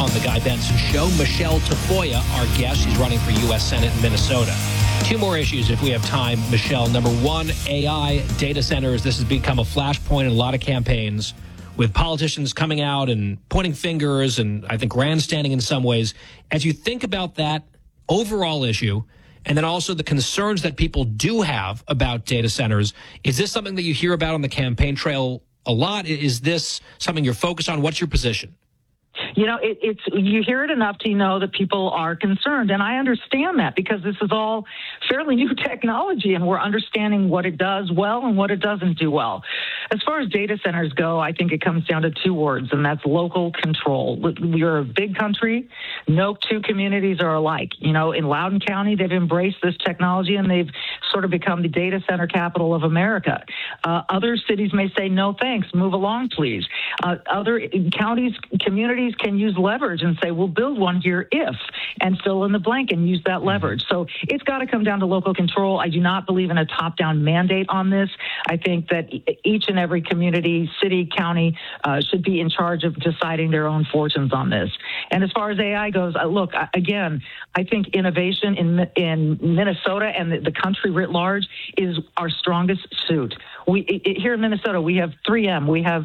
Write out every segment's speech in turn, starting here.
on the Guy Benson Show. Michelle Tafoya, our guest. She's running for U.S. Senate in Minnesota. Two more issues if we have time, Michelle. Number one, AI, data centers. This has become a flashpoint in a lot of campaigns with politicians coming out and pointing fingers and I think grandstanding in some ways. As you think about that overall issue and then also the concerns that people do have about data centers, is this something that you hear about on the campaign trail a lot? Is this something you're focused on? What's your position? You know, it's you hear it enough to know that people are concerned. And I understand that because this is all fairly new technology and we're understanding what it does well and what it doesn't do well. As far as data centers go, I think it comes down to two words, and that's local control. We're a big country. No two communities are alike. You know, in Loudoun County, they've embraced this technology and they've sort of become the data center capital of America. Other cities may say, no, thanks, move along, please. Other counties, communities can use leverage and say, we'll build one here if, and fill in the blank and use that leverage. So it's got to come down to local control. I do not believe in a top-down mandate on this. I think that each and every community, city, county should be in charge of deciding their own fortunes on this. And as far as AI goes, look, again, I think innovation in Minnesota and the country writ large is our strongest suit. Here in Minnesota, we have 3M. We have,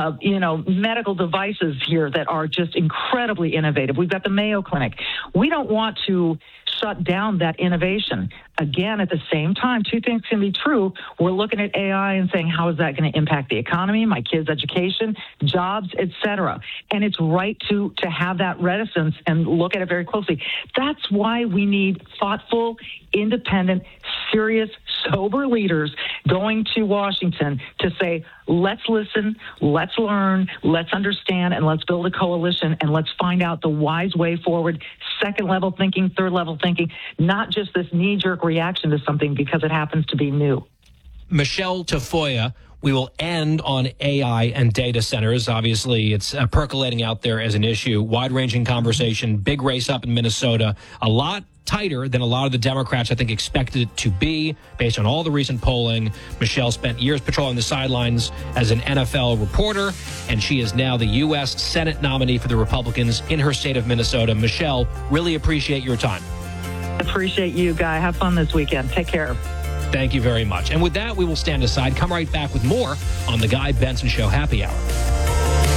medical devices here that are just incredibly innovative. We've got the Mayo Clinic. We don't want to shut down that innovation. Again, at the same time, two things can be true. We're looking at AI and saying, how is that going to impact the economy, my kids' education, jobs, et cetera? And it's right to have that reticence and look at it very closely. That's why we need thoughtful, independent, serious, sober leaders going to Washington to say, let's listen, let's learn, let's understand, and let's build a coalition, and let's find out the wise way forward, second-level thinking, third-level thinking, not just this knee-jerk reaction to something because it happens to be new. Michelle Tafoya, we will end on AI and data centers. Obviously, it's percolating out there as an issue. Wide-ranging conversation, big race up in Minnesota, a lot tighter than a lot of the Democrats, I think, expected it to be based on all the recent polling. Michelle spent years patrolling the sidelines as an NFL reporter, and she is now the U.S. Senate nominee for the Republicans in her state of Minnesota. Michelle, really appreciate your time. Appreciate you, Guy. Have fun this weekend. Take care. Thank you very much. And with that, we will stand aside. Come right back with more on the Guy Benson Show Happy Hour.